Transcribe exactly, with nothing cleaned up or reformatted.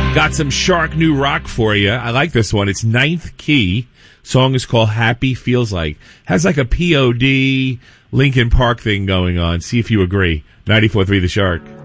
Got some Shark new rock for you. I like this one. It's Ninth Key. Song is called Happy Feels Like. Has like a P O D Linkin Park thing going on. See if you agree. ninety-four point three The Shark.